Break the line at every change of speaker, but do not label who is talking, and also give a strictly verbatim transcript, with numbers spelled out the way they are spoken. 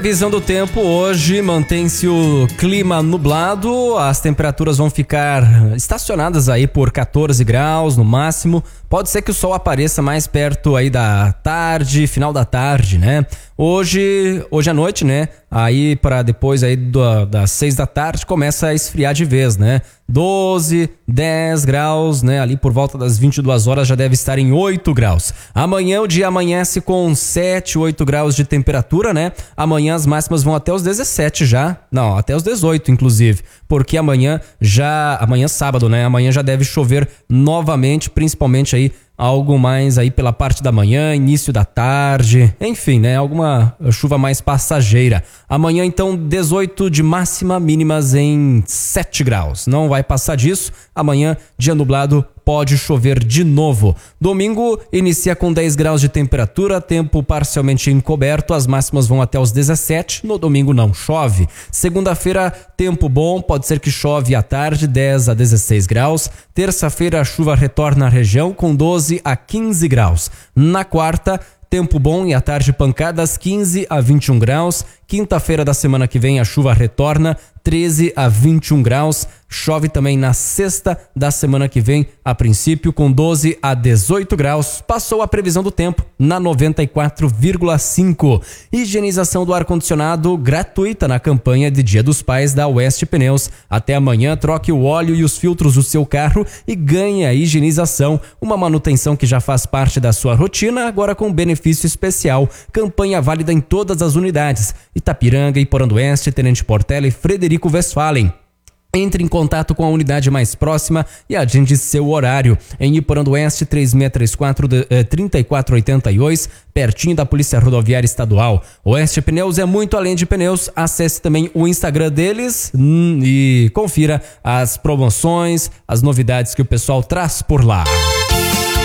Previsão do tempo hoje, mantém-se o clima nublado, as temperaturas vão ficar estacionadas aí por quatorze graus no máximo. Pode ser que o sol apareça mais perto aí da tarde, final da tarde, né? Hoje, hoje à noite, né? Aí para depois aí do, das seis da tarde começa a esfriar de vez, né? doze, dez graus, né? Ali por volta das vinte e duas horas já deve estar em oito graus. Amanhã o dia amanhece com sete, oito graus de temperatura, né? Amanhã as máximas vão até os dezessete já. Não, até os dezoito inclusive. Porque amanhã já, amanhã sábado, né? Amanhã já deve chover novamente, principalmente aí algo mais aí pela parte da manhã, início da tarde, enfim, né? Alguma chuva mais passageira. Amanhã, então, dezoito de máxima, mínimas em sete graus. Não vai passar disso. Amanhã, dia nublado, pode chover de novo. Domingo inicia com dez graus de temperatura, tempo parcialmente encoberto, as máximas vão até os dezessete, no domingo não chove. Segunda-feira, tempo bom, pode ser que chove à tarde, dez a dezesseis graus. Terça-feira, a chuva retorna à região com doze a quinze graus. Na quarta, tempo bom e à tarde pancadas, quinze a vinte e um graus. Quinta-feira da semana que vem a chuva retorna, treze a vinte e um graus. Chove também na sexta da semana que vem, a princípio com doze a dezoito graus. Passou a previsão do tempo na noventa e quatro vírgula cinco. Higienização do ar-condicionado gratuita na campanha de Dia dos Pais da Oeste Pneus. Até amanhã, troque o óleo e os filtros do seu carro e ganhe a higienização. Uma manutenção que já faz parte da sua rotina, agora com benefício especial. Campanha válida em todas as unidades. Itapiranga, Iporã do Oeste, Tenente Portela e Frederico Westphalen. Entre em contato com a unidade mais próxima e agende seu horário. Em Iporã do Oeste, três seis três quatro, três quatro oito dois, pertinho da Polícia Rodoviária Estadual. Oeste Pneus é muito além de pneus. Acesse também o Instagram deles hum, e confira as promoções, as novidades que o pessoal traz por lá.